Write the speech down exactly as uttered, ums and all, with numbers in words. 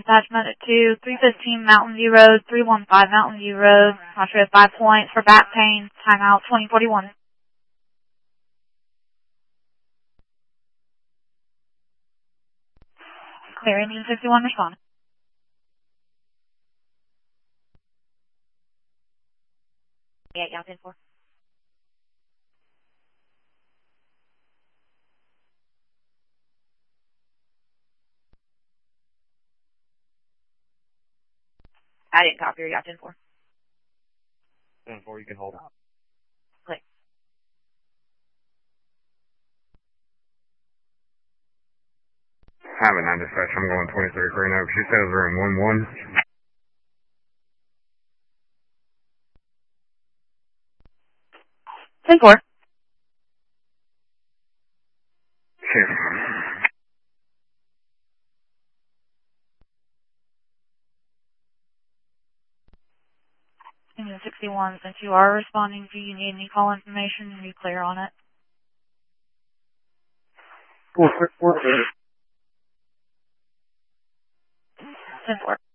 dispatchment to three fifteen Mountain View Road, three one five Mountain View Road. Roger, five points for back pain. Timeout twenty forty-one. Clear, engine sixty-one, respond. Yeah, yeah, ten four. I didn't copy her, yeah, ten four. ten four, you can hold out. Click. Having nine dispatch, I'm going twenty-three Green Oak. She says we're in one one. ten four. Sure. Engine sixty-one, since you are responding, do you need any call information? Are you clear on it? Four, four, four. ten four.